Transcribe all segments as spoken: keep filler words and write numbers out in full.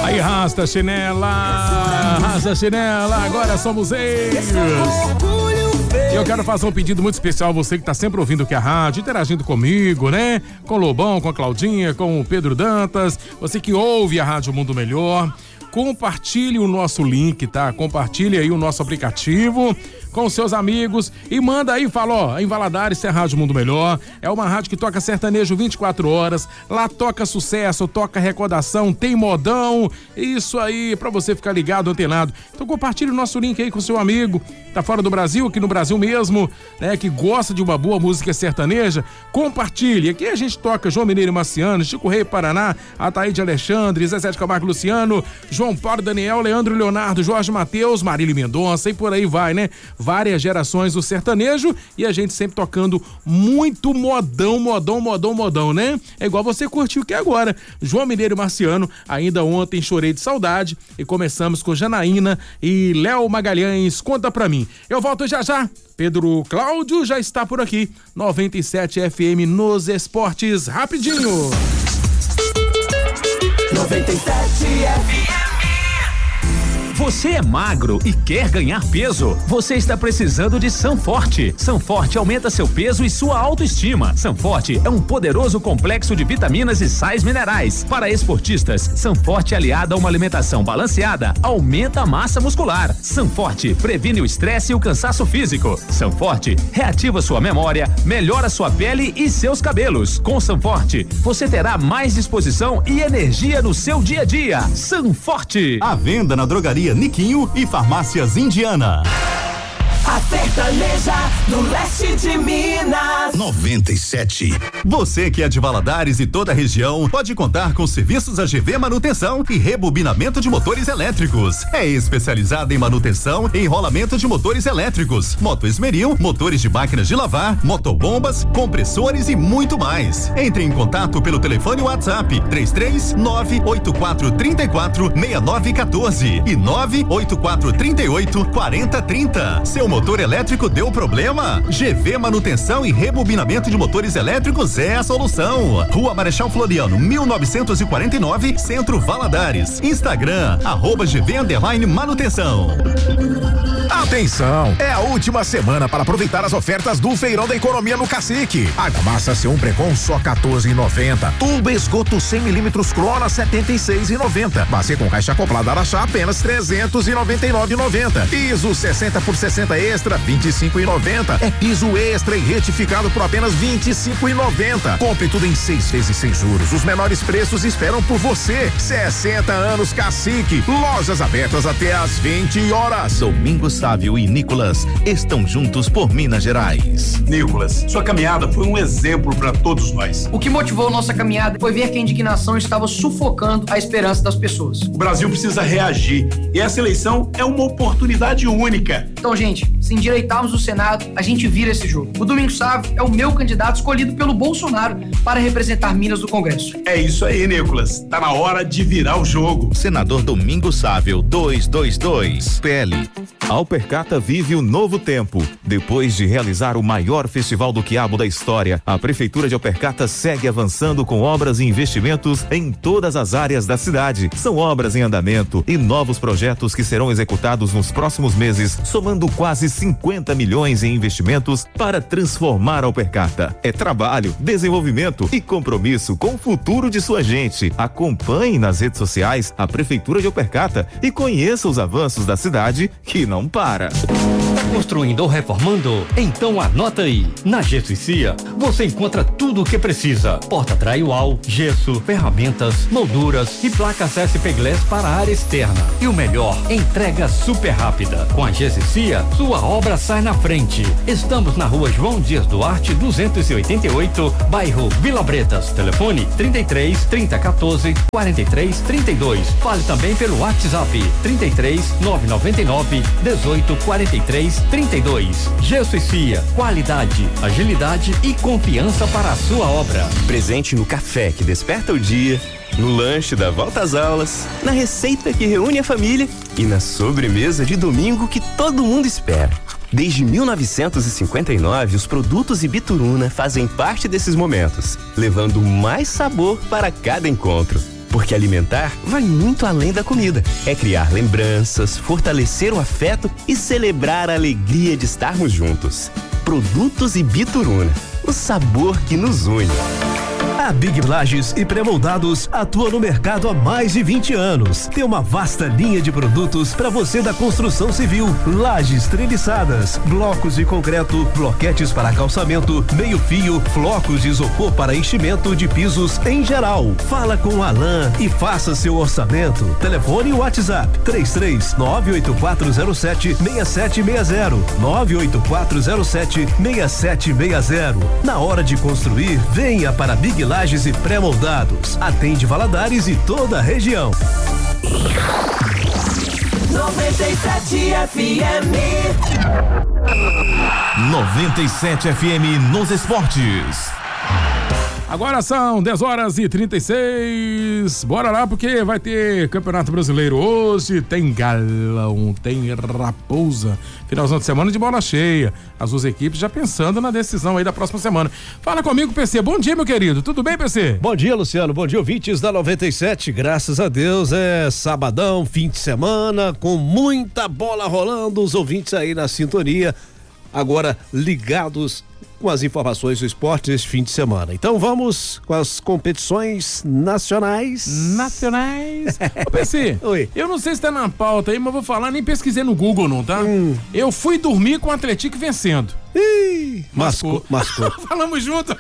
Aí, rasta chinela, rasta chinela, agora somos eles. E eu quero fazer um pedido muito especial a você que tá sempre ouvindo aqui a rádio, interagindo comigo, né? Com o Lobão, com a Claudinha, com o Pedro Dantas, você que ouve a Rádio Mundo Melhor. Compartilhe o nosso link, tá? Compartilhe aí o nosso aplicativo com seus amigos e manda aí, fala, ó, em Valadares é a Rádio Mundo Melhor, é uma rádio que toca sertanejo vinte e quatro horas, lá toca sucesso, toca recordação, tem modão, isso aí, pra você ficar ligado, antenado. Então compartilhe o nosso link aí com seu amigo, tá fora do Brasil, aqui no Brasil mesmo, né, que gosta de uma boa música sertaneja, compartilhe. Aqui a gente toca João Mineiro e Marciano, Chico Rei Paraná, Ataíde Alexandre, Zezé de Camargo Luciano, João Paulo Daniel, Leandro Leonardo, Jorge Mateus, Marília Mendonça e por aí vai, né? Várias gerações do sertanejo e a gente sempre tocando muito modão, modão, modão, modão, né? É igual você curtiu que agora. João Mineiro e Marciano, ainda ontem chorei de saudade e começamos com Janaína e Léo Magalhães, Conta Pra Mim. Eu volto já já. Pedro Cláudio já está por aqui. noventa e sete F M nos esportes, rapidinho. noventa e sete F M. Você é magro e quer ganhar peso? Você está precisando de Sanforte. Sanforte aumenta seu peso e sua autoestima. Sanforte é um poderoso complexo de vitaminas e sais minerais. Para esportistas, Sanforte aliado a uma alimentação balanceada aumenta a massa muscular. Sanforte previne o estresse e o cansaço físico. Sanforte reativa sua memória, melhora sua pele e seus cabelos. Com Sanforte, você terá mais disposição e energia no seu dia a dia. Sanforte. À venda na drogaria Niquinho e Farmácias Indiana. A sertaneja no leste de Minas. noventa e sete. Você que é de Valadares e toda a região pode contar com serviços A G V Manutenção e rebobinamento de motores elétricos. É especializada em manutenção e enrolamento de motores elétricos, moto esmeril, motores de máquinas de lavar, motobombas, compressores e muito mais. Entre em contato pelo telefone WhatsApp três três nove oito quatro três quatro seis nove um quatro e nove oito quatro três oito quatro zero três zero. Seu motor elétrico deu problema? G V Manutenção e Rebobinamento de Motores Elétricos é a solução. Rua Marechal Floriano, mil novecentos e quarenta e nove, Centro Valadares. Instagram, arroba G V Underline Manutenção. Atenção! É a última semana para aproveitar as ofertas do Feirão da Economia no Cacique. Argamassa C um Precon só quatorze reais e noventa centavos. Tubo esgoto cem milímetros Crona setenta e seis reais e noventa centavos. Bacia com caixa acoplada Araxá apenas trezentos e noventa e nove reais e noventa centavos. Piso sessenta por sessenta extra vinte e cinco reais e noventa centavos. É piso extra e retificado por apenas vinte e cinco reais e noventa centavos. Compre tudo em seis vezes sem juros. Os menores preços esperam por você. sessenta anos Cacique. Lojas abertas até às vinte horas. Domingo Sávio e Nicolas estão juntos por Minas Gerais. Nicolas, sua caminhada foi um exemplo para todos nós. O que motivou nossa caminhada foi ver que a indignação estava sufocando a esperança das pessoas. O Brasil precisa reagir e essa eleição é uma oportunidade única. Então, gente, se endireitarmos o Senado, a gente vira esse jogo. O Domingo Sávio é o meu candidato escolhido pelo Bolsonaro para representar Minas no Congresso. É isso aí, Nicolas. Tá na hora de virar o jogo. Senador Domingo Sávio, duzentos e vinte e dois, P L. A Alpercata vive o novo tempo. Depois de realizar o maior festival do quiabo da história, a Prefeitura de Alpercata segue avançando com obras e investimentos em todas as áreas da cidade. São obras em andamento e novos projetos que serão executados nos próximos meses, somando quase cinquenta milhões em investimentos para transformar a Alpercata. É trabalho, desenvolvimento e compromisso com o futuro de sua gente. Acompanhe nas redes sociais a Prefeitura de Alpercata e conheça os avanços da cidade que não para. Tá construindo ou reformando? Então anota aí. Na Gesso e Cia, você encontra tudo o que precisa. Porta drywall, gesso, ferramentas, molduras e placas S P Glass para a área externa. E o melhor, entrega super rápida. Com a Gesso e Cia, sua obra sai na frente. Estamos na Rua João Dias Duarte, duzentos e oitenta e oito, bairro Vila Bretas. Telefone trinta e três, trinta, quatorze, quarenta e três, trinta e dois. Fale também pelo WhatsApp trinta e três, nove nove nove, dezoito, quarenta e três, trinta e dois. Gesso e Cia, qualidade, agilidade e confiança para a sua obra. Presente no café que desperta o dia, no lanche da volta às aulas, na receita que reúne a família e na sobremesa de domingo que todo mundo espera. Desde mil novecentos e cinquenta e nove, os produtos Ibituruna fazem parte desses momentos, levando mais sabor para cada encontro. Porque alimentar vai muito além da comida. É criar lembranças, fortalecer o afeto e celebrar a alegria de estarmos juntos. Produtos e Bituruna, o sabor que nos une. A Big Lages e Pré-Moldados atua no mercado há mais de vinte anos. Tem uma vasta linha de produtos para você da construção civil. Lajes treliçadas, blocos de concreto, bloquetes para calçamento, meio-fio, flocos de isopor para enchimento de pisos em geral. Fala com o Alain e faça seu orçamento. Telefone e WhatsApp três três nove oito quatro zero sete seis sete seis zero nove oito quatro zero sete seis sete seis zero. Na hora de construir, venha para Big Lages e Pré-Moldados. Atende Valadares e toda a região. noventa e sete F M. noventa e sete F M nos esportes. Agora são dez horas e trinta e seis. Bora lá, porque vai ter Campeonato Brasileiro hoje. Tem Galão, tem Raposa. Finalzão de semana de bola cheia. As duas equipes já pensando na decisão aí da próxima semana. Fala comigo, P C. Bom dia, meu querido. Tudo bem, P C? Bom dia, Luciano. Bom dia, ouvintes da noventa e sete. Graças a Deus é sabadão, fim de semana, com muita bola rolando. Os ouvintes aí na sintonia, agora ligados com as informações do esporte deste fim de semana. Então vamos com as competições nacionais. Nacionais. Ô, P C, Oi. Eu não sei se tá na pauta aí, mas vou falar, nem pesquisei no Google não, tá? Hum. Eu fui dormir com o Atlético vencendo. Ih, mascou, mascou. Falamos junto.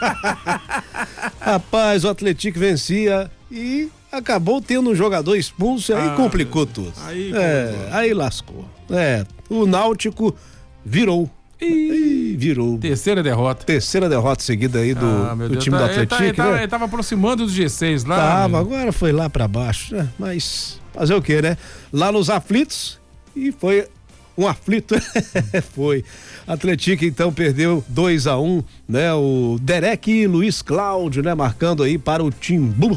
Rapaz, o Atlético vencia e acabou tendo um jogador expulso, aí ah, complicou tudo. Aí, é, aí lascou. É, o Náutico virou. Ih, virou. Terceira derrota. Terceira derrota seguida aí do, ah, do time tá, do Atlético. Ele, tá, ele, né? tá, ele tava aproximando do G seis lá. Tava, agora foi lá pra baixo, né? Mas fazer o quê, né? Lá nos aflitos, e foi um aflito, foi. Atlético então perdeu dois a um, né? O Derek e Luiz Cláudio, né? Marcando aí para o Timbu.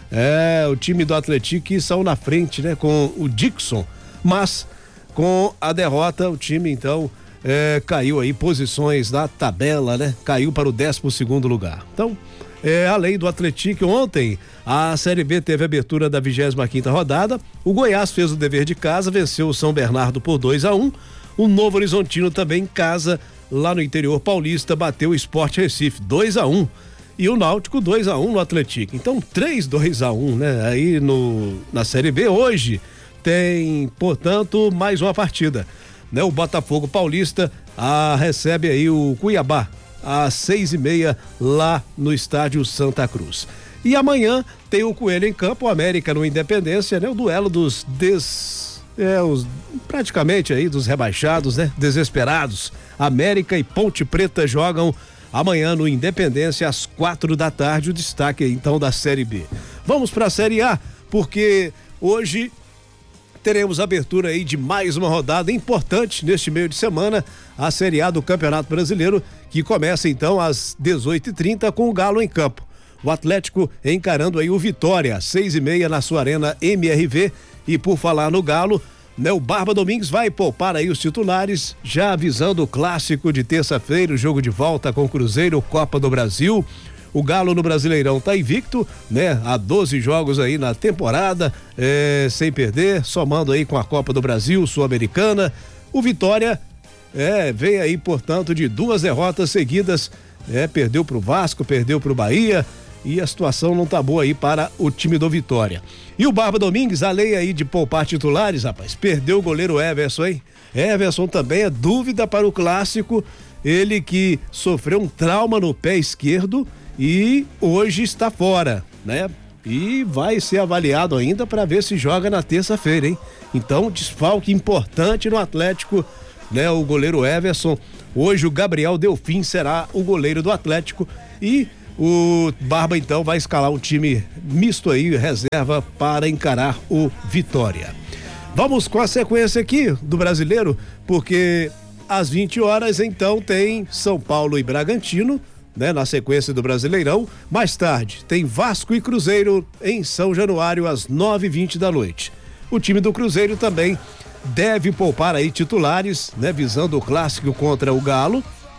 É, o time do Atlético que saiu na frente, né? Com o Dixon, mas com a derrota o time então É, caiu aí posições na tabela, né? Caiu para o décimo segundo lugar. Então, é, além do Atlético, ontem a Série B teve a abertura da vigésima quinta rodada. O Goiás fez o dever de casa, venceu o São Bernardo por dois a um. O Novo Horizontino também em casa, lá no interior paulista, bateu o Sport Recife dois a um. E o Náutico dois a um no Atlético. Então, três a dois a um, né? Aí no, na Série B hoje tem, portanto, mais uma partida. Né, o Botafogo Paulista ah, recebe aí o Cuiabá às seis e meia lá no estádio Santa Cruz. E amanhã tem o Coelho em campo, o América no Independência, né? O duelo dos des... é, os, praticamente aí dos rebaixados, né? Desesperados. América e Ponte Preta jogam amanhã no Independência às quatro da tarde, o destaque então da Série B. Vamos para a Série A, porque hoje teremos abertura aí de mais uma rodada importante neste meio de semana, a Série A do Campeonato Brasileiro, que começa então às dezoito e trinta com o Galo em campo. O Atlético encarando aí o Vitória, às seis e meia na sua arena M R V. E por falar no Galo, né, o Barba Domingues vai poupar aí os titulares, já avisando o clássico de terça-feira, o jogo de volta com o Cruzeiro, Copa do Brasil. O Galo no Brasileirão tá invicto, né? Há doze jogos aí na temporada, é, sem perder, somando aí com a Copa do Brasil, Sul-Americana. O Vitória é, vem aí, portanto, de duas derrotas seguidas, é, perdeu pro Vasco, perdeu pro Bahia, e a situação não tá boa aí para o time do Vitória. E o Barba Domingues, além aí de poupar titulares, rapaz, perdeu o goleiro Everson, hein? Everson também é dúvida para o clássico, ele que sofreu um trauma no pé esquerdo e hoje está fora, né? E vai ser avaliado ainda para ver se joga na terça-feira, hein? Então, desfalque importante no Atlético, né? O goleiro Everson. Hoje o Gabriel Delfim será o goleiro do Atlético e o Barba então vai escalar um time misto aí, reserva, para encarar o Vitória. Vamos com a sequência aqui do Brasileiro, porque às vinte horas então tem São Paulo e Bragantino, né, na sequência do Brasileirão. Mais tarde tem Vasco e Cruzeiro em São Januário às nove e vinte da noite. O time do Cruzeiro também deve poupar aí titulares, né, visando o clássico contra o Galo.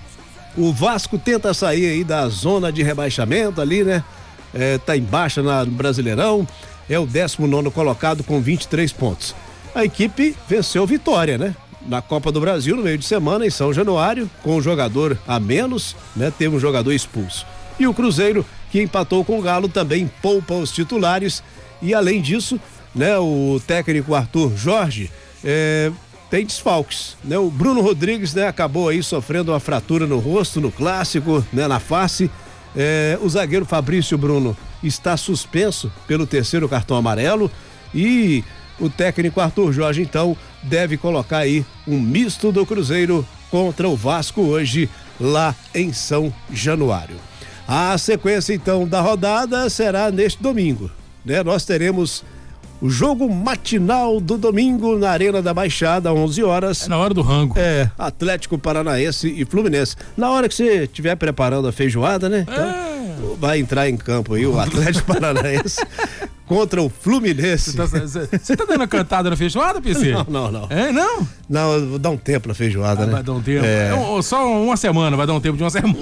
O Vasco tenta sair aí da zona de rebaixamento ali, né? É, tá em baixa na, no Brasileirão. é o décimo nono colocado com vinte e três pontos. A equipe venceu o Vitória, né? Na Copa do Brasil, no meio de semana, em São Januário, com um jogador a menos, né? Teve um jogador expulso. E o Cruzeiro, que empatou com o Galo, também poupa os titulares. E além disso, né? O técnico Arthur Jorge é, tem desfalques, né? O Bruno Rodrigues, né? Acabou aí sofrendo uma fratura no rosto, no clássico, né? Na face. É, o zagueiro Fabrício Bruno está suspenso pelo terceiro cartão amarelo e o técnico Arthur Jorge, então, deve colocar aí um misto do Cruzeiro contra o Vasco hoje lá em São Januário. A sequência, então, da rodada será neste domingo, né? Nós teremos o jogo matinal do domingo na Arena da Baixada, onze horas. É na hora do rango. É, Atlético Paranaense e Fluminense. Na hora que você estiver preparando a feijoada, né? Então, é. Vai entrar em campo aí o Atlético Paranaense contra o Fluminense. Você tá, tá dando a cantada na feijoada, P C? Não, não, não. É, não? Não, vou dar um tempo na feijoada, ah, né? Vai dar um tempo. É. É, só uma semana, vai dar um tempo de uma semana.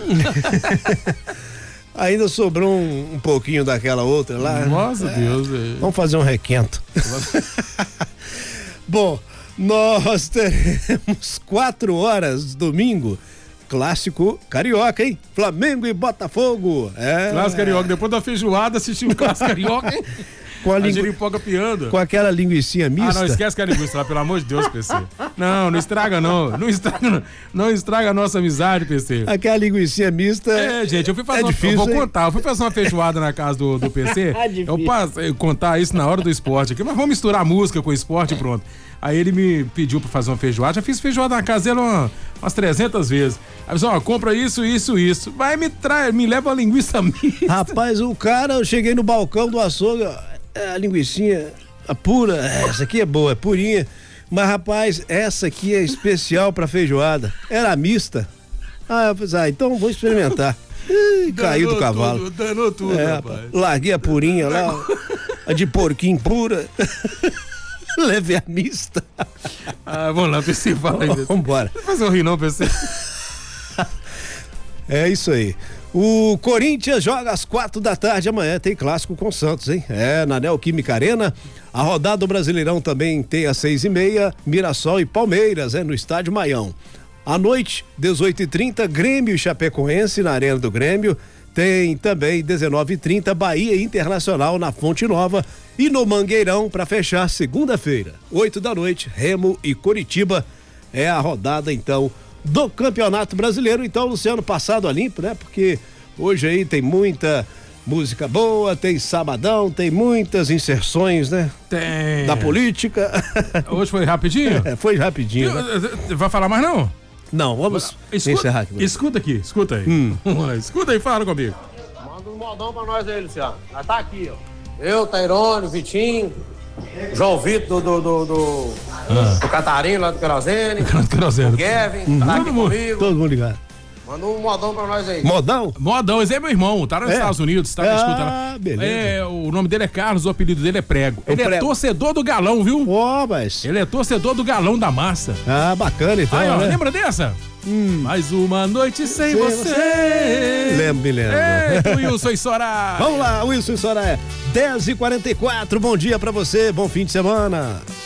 Ainda sobrou um, um pouquinho daquela outra lá. Nossa, é. Deus. É. Vamos fazer um requento. Bom, nós teremos quatro horas domingo. Clássico carioca, hein? Flamengo e Botafogo. É. Clássico carioca. Depois da feijoada, assistiu o clássico carioca, hein? Com a, a lingu... giripoca piando. Com aquela linguicinha mista. Ah, não esquece que a linguiça lá, pelo amor de Deus, P C. Não, não estraga não. Não estraga, não, não estraga a nossa amizade, P C. Aquela linguicinha mista. É, gente, eu fui fazer é uma, difícil, eu vou hein? contar, eu fui fazer uma feijoada na casa do, do P C. É eu passei contar isso na hora do esporte aqui, mas vamos misturar música com esporte e pronto. Aí ele me pediu pra fazer uma feijoada, já fiz feijoada na casa dele uma, umas trezentas vezes. Aí disse, ó, compra isso, isso, isso. Vai, me traz, me leva a linguiça mista. Rapaz, o cara, eu cheguei no balcão do açougue, a linguicinha a pura, essa aqui é boa, é purinha. Mas, rapaz, essa aqui é especial pra feijoada. Era mista. Ah, eu falei, ah, então vou experimentar. Ih, caiu do cavalo. Tudo, danou tudo, é, rapaz. Larguei a purinha lá, a de porquinho pura. Levei a mista. Ah, vamos lá, P C, fala aí. Vambora. Não faz um rir não, P C. É isso aí. O Corinthians joga às quatro da tarde amanhã, tem clássico com o Santos, hein? É, na Neoquímica Arena. A rodada do Brasileirão também tem às seis e meia, Mirassol e Palmeiras, é no Estádio Maião. À noite, dezoito e trinta, Grêmio e Chapecoense na Arena do Grêmio. Tem também dezenove e trinta, Bahia Internacional na Fonte Nova. E no Mangueirão, para fechar, segunda-feira, oito da noite, Remo e Coritiba. É a rodada, então, do Campeonato Brasileiro. Então, Luciano, passado a limpo, né? Porque hoje aí tem muita música boa, tem sabadão, tem muitas inserções, né? Tem. Da política. Hoje foi rapidinho? É, foi rapidinho. Eu, né? Vai falar mais não? Não, vamos escuta, encerrar aqui. Escuta aqui, escuta aí. Hum. Escuta aí, fala comigo. Manda um modão pra nós aí, Luciano. Nós tá aqui, ó. Eu, Tairone, Vitinho, João Vitor do, do, do, ah. do Catarino, lá do Querosene. Do Querosene. O Kevin, Uhum. tá aqui todo mundo, comigo. todo mundo ligado. Manda um modão pra nós aí. Modão? Modão, esse é meu irmão, tá nos É. Estados Unidos, tá na Ah, escuta lá. beleza. É, o nome dele é Carlos, o apelido dele é Prego. O Ele Prego. é torcedor do Galão, viu? Ó, mas... Ele é torcedor do Galão da Massa. Ah, bacana então, Aí, ó, né? lembra dessa? Hum. Mais uma noite sem, Sem você. você. Lembro, me lembro. Ei, Wilson e Soraya. Vamos lá, Wilson e Soraya. dez e quarenta e quatro, bom dia pra você, bom fim de semana.